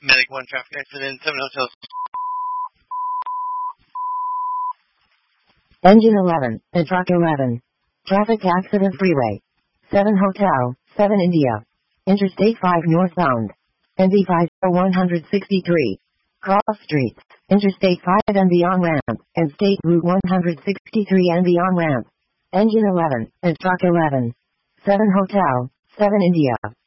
Medic 1 traffic accident, 7 hotels. Engine 11, and truck 11. Traffic accident freeway. 7 hotel, 7 India. Interstate 5 northbound. NV5 163. Cross streets. Interstate 5 and beyond ramp, and State Route 163 and beyond ramp. Engine 11, and truck 11. 7 hotel, 7 India.